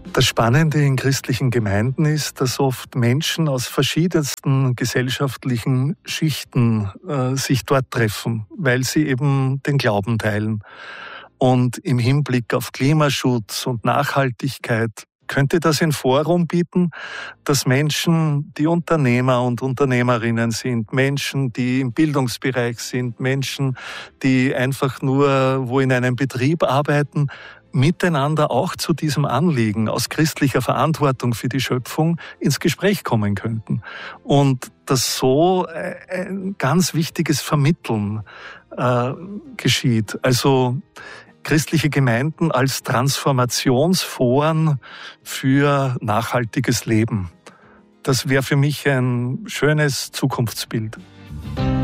Das Spannende in christlichen Gemeinden ist, dass oft Menschen aus verschiedensten gesellschaftlichen Schichten sich dort treffen, weil sie eben den Glauben teilen. Und im Hinblick auf Klimaschutz und Nachhaltigkeit könnte das ein Forum bieten, dass Menschen, die Unternehmer und Unternehmerinnen sind, Menschen, die im Bildungsbereich sind, Menschen, die einfach nur wo in einem Betrieb arbeiten, miteinander auch zu diesem Anliegen aus christlicher Verantwortung für die Schöpfung ins Gespräch kommen könnten. Und dass so ein ganz wichtiges Vermitteln geschieht. Also christliche Gemeinden als Transformationsforen für nachhaltiges Leben. Das wäre für mich ein schönes Zukunftsbild.